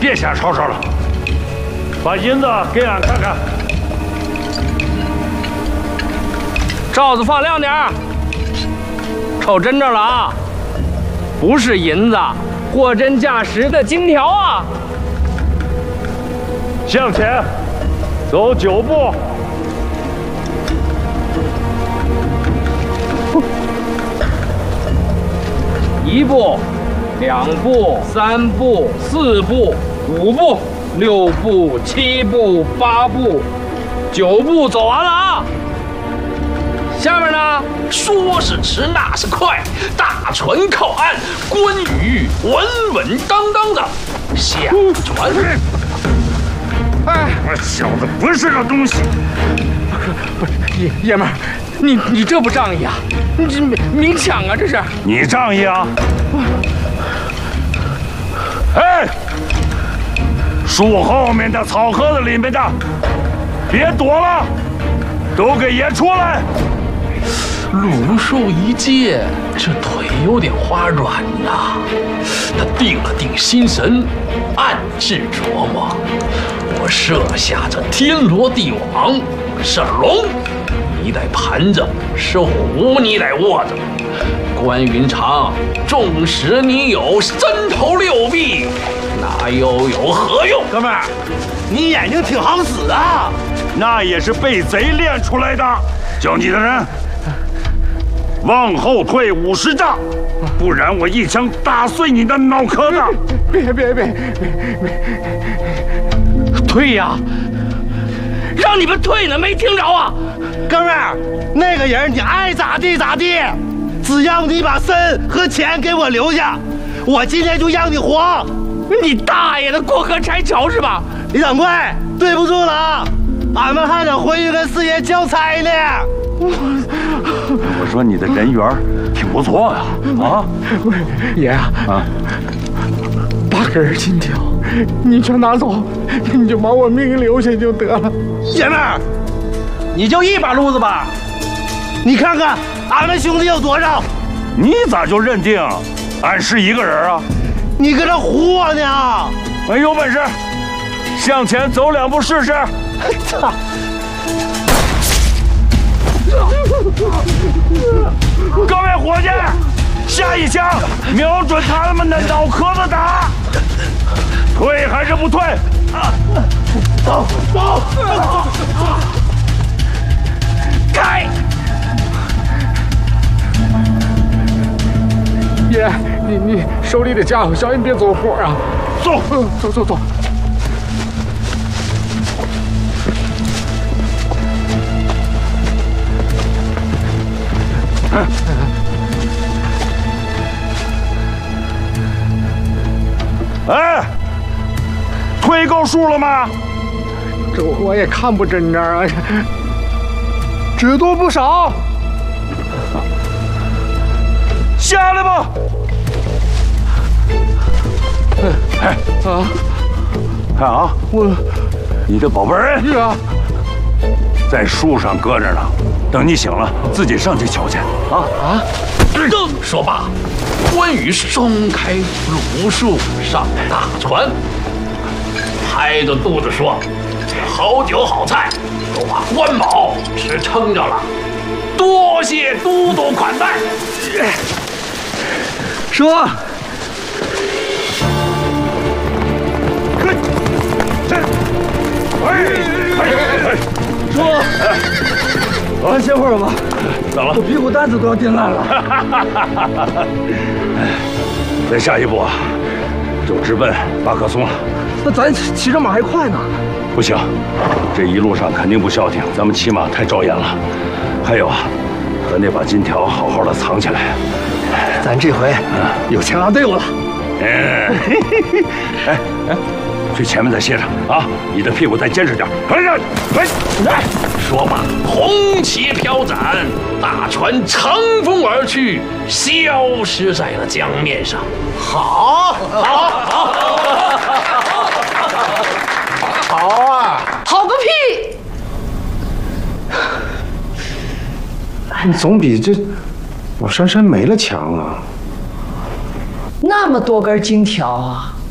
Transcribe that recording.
别瞎吵吵了，把银子给俺看看。 罩子放亮点儿，瞅真着了啊！不是银子，货真价实的金条啊！ 向前走9步。 1步、2步、3步、4步、5步、6步、7步、8步、9步，走完了啊！下面呢？ 说是迟，那是快，大船靠岸，关羽稳稳当当的下船。 哎，小子不是个东西！ 不是爷们儿，你这不仗义啊？你这明抢啊，这是！ 你仗义啊！哎，树后面的草盒子里面的，别躲了，都给爷出来！ 鲁肃一见，这腿有点发软呐。他定了定心神，暗自琢磨：我设下这天罗地网，是龙你得盘着，是虎你得握着。关云长，纵使你有3头6臂，那又有何用？ 哥们儿，你眼睛挺好使啊！ 那也是被贼练出来的。叫你的人往后退50丈，不然我一枪打碎你的脑壳子！ 别！退呀！让你们退呢，没听着啊？ 哥们儿，那个人你爱咋地咋地，只要你把身和钱给我留下，我今天就让你活。 你大爷的，过河拆桥是吧？ 李掌柜，对不住了啊，俺们还得回去跟四爷交差呢。 我说你的人缘挺不错呀，啊！ 爷啊，8根金条，你全拿走，你就把我命留下就得了。 爷们儿，你就一把路子吧，你看看俺们兄弟有多少？ 你咋就认定俺是一个人啊？ 你搁这唬我呢？ 俺有本事，向前走2步试试。 操！ 各位伙计，下一枪瞄准他们的脑壳子打，退还是不退？ 走！ 开！爷，你手里的家伙小心别走火啊！ 走！ 走！ 哎，退够数了吗？ 这我也看不真着啊，只多不少。 下来吧。哎啊，看啊，你的宝贝人是啊， 在树上搁着呢，等你醒了自己上去瞧去啊！ 说罢，关羽松开鲁肃上了大船，拍着肚子说：“好酒好菜都把关宝吃撑着了，多谢都督款待。” 说。说，咱歇会儿吧。 怎么了？ 我屁股蛋子都要颠烂了。 再下一步啊，就直奔八棵松了。 那咱骑着马还快呢。 不行，这一路上肯定不消停，咱们骑马太招眼了。还有啊，咱得把金条好好的藏起来。 咱这回有强狼队伍了。 哎，去前面再歇着啊！你的屁股再坚实点。来， 说罢，红旗飘展，大船乘风而去，消失在了江面上。 好啊！ 好个屁！ 你总比这我珊珊没了强啊！ 那么多根金条啊！